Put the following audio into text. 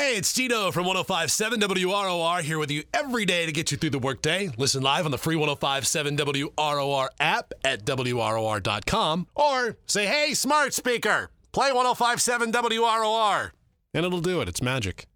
Hey, it's Tito from 105.7 WROR here with you every day to get you through the workday. Listen live on the free 105.7 WROR app at WROR.com or say, hey, smart speaker, play 105.7 WROR. And it'll do it. It's magic.